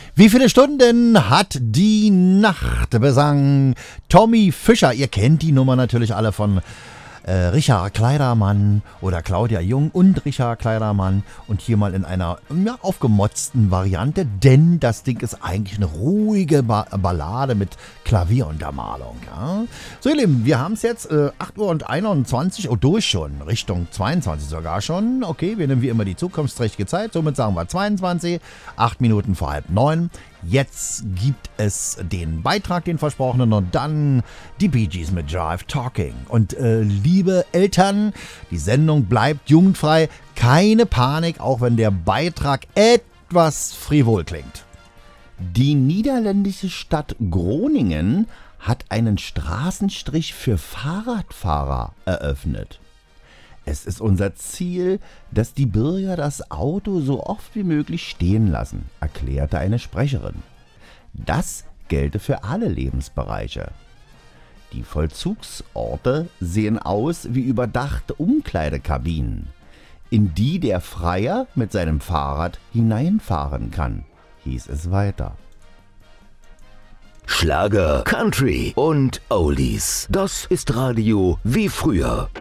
Wie viele Stunden hat die Nacht besang Tommy Fischer? Ihr kennt die Nummer natürlich alle von Richard Kleidermann oder Claudia Jung und Richard Kleidermann und hier mal in einer aufgemotzten Variante, denn das Ding ist eigentlich eine ruhige Ballade mit Klavieruntermalung. Ja? So ihr Lieben, wir haben es jetzt 8 Uhr und 21 Uhr durch schon, Richtung 22 sogar schon. Okay, wir nehmen wie immer die zukunftsträchtige Zeit, somit sagen wir 22, 8 Minuten vor 8:30. Jetzt gibt es den Beitrag, den versprochenen, und dann die Bee Gees mit Jive Talking. Und liebe Eltern, die Sendung bleibt jugendfrei. Keine Panik, auch wenn der Beitrag etwas frivol klingt. Die niederländische Stadt Groningen hat einen Straßenstrich für Fahrradfahrer eröffnet. Es ist unser Ziel, dass die Bürger das Auto so oft wie möglich stehen lassen, erklärte eine Sprecherin. Das gelte für alle Lebensbereiche. Die Vollzugsorte sehen aus wie überdachte Umkleidekabinen, in die der Freier mit seinem Fahrrad hineinfahren kann, hieß es weiter. Schlager, Country und Oldies. Das ist Radio wie früher.